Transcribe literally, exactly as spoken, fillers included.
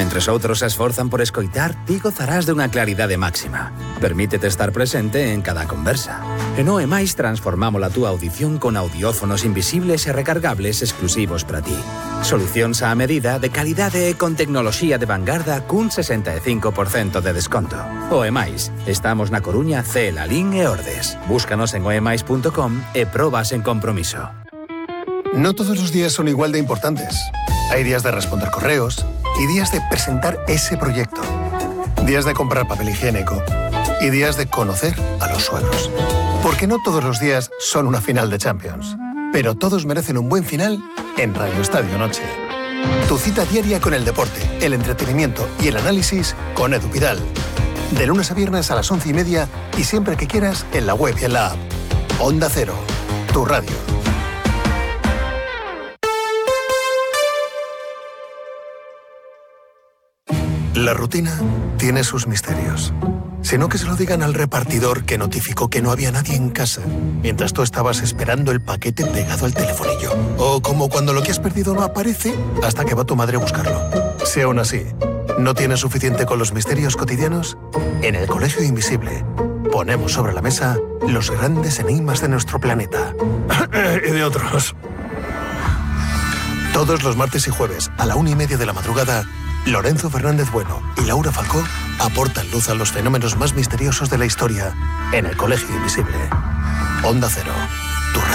Mentres outros se esforzan por escoitar, ti gozarás de unha claridade máxima. Permítete estar presente en cada conversa. En O E Mais transformamos a túa audición con audiófonos invisibles e recargables exclusivos para ti. Solucións á medida, de calidade e con tecnoloxía de vanguarda cun sesenta e cinco por cento de desconto. O E Mais. Estamos na Coruña, Cee, Lalín e Ordes. Búscanos en o e mais punto com e probas en compromiso. No todos los días son igual de importantes. Hay días de responder correos y días de presentar ese proyecto. Días de comprar papel higiénico y días de conocer a los suegros. Porque no todos los días son una final de Champions. Pero todos merecen un buen final en Radio Estadio Noche. Tu cita diaria con el deporte, el entretenimiento y el análisis con Edu Pidal. De lunes a viernes a las once y media y siempre que quieras en la web y en la app. Onda Cero, tu radio. La rutina tiene sus misterios. Sino que se lo digan al repartidor que notificó que no había nadie en casa mientras tú estabas esperando el paquete pegado al telefonillo. O como cuando lo que has perdido no aparece hasta que va tu madre a buscarlo. Si aún así no tienes suficiente con los misterios cotidianos, en el Colegio Invisible ponemos sobre la mesa los grandes enigmas de nuestro planeta. Y de otros. Todos los martes y jueves a la una y media de la madrugada, Lorenzo Fernández Bueno y Laura Falcó aportan luz a los fenómenos más misteriosos de la historia en el Colegio Invisible. Onda Cero,